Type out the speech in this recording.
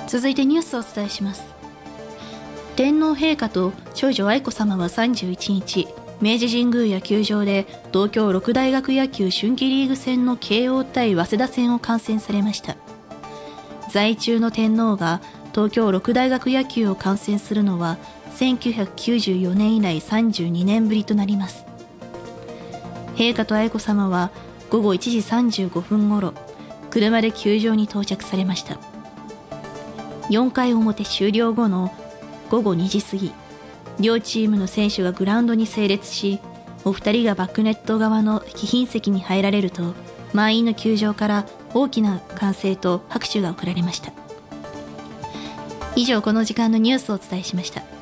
続いてニュースをお伝えします。天皇陛下と長女愛子さまは31日、明治神宮野球場で東京六大学野球春季リーグ戦の慶応対早稲田戦を観戦されました。在中の天皇が東京六大学野球を観戦するのは1994年以来32年ぶりとなります。陛下と愛子さまは午後1時35分ごろ、車で球場に到着されました。4回表終了後の午後2時過ぎ、両チームの選手がグラウンドに整列し、お二人がバックネット側の貴賓席に入られると、満員の球場から大きな歓声と拍手が送られました。以上、この時間のニュースをお伝えしました。